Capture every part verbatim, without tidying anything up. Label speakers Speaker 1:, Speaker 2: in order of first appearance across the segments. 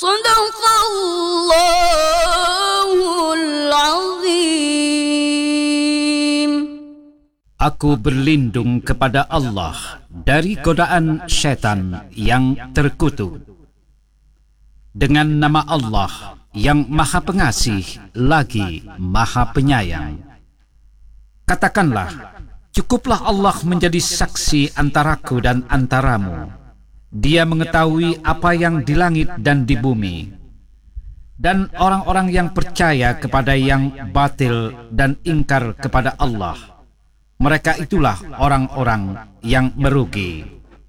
Speaker 1: Shadaqallahul Azim.
Speaker 2: Aku berlindung kepada Allah dari godaan syaitan yang terkutuk. Dengan nama Allah yang Maha Pengasih lagi Maha Penyayang. Katakanlah, cukuplah Allah menjadi saksi antaraku dan antaramu. Dia mengetahui apa yang di langit dan di bumi. Dan orang-orang yang percaya kepada yang batil dan ingkar kepada Allah, mereka itulah orang-orang yang merugi.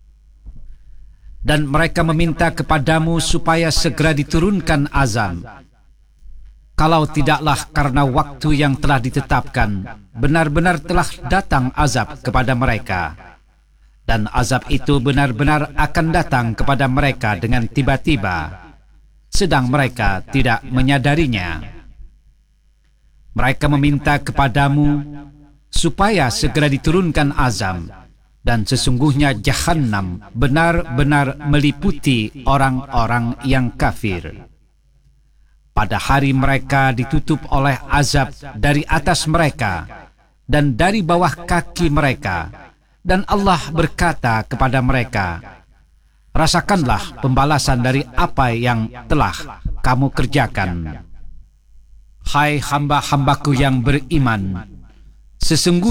Speaker 2: Dan mereka meminta kepadamu supaya segera diturunkan azab. Kalau tidaklah karena waktu yang telah ditetapkan, benar-benar telah datang azab kepada mereka. Dan azab itu benar-benar akan datang kepada mereka dengan tiba-tiba, sedang mereka tidak menyadarinya. Mereka meminta kepadamu supaya segera diturunkan azab, dan sesungguhnya Jahannam benar-benar meliputi orang-orang yang kafir. Pada hari mereka ditutup oleh azab dari atas mereka dan dari bawah kaki mereka, dan Allah berkata kepada mereka, rasakanlah pembalasan dari apa yang telah kamu kerjakan. Hai hamba-hambaku yang beriman, sesungguhnya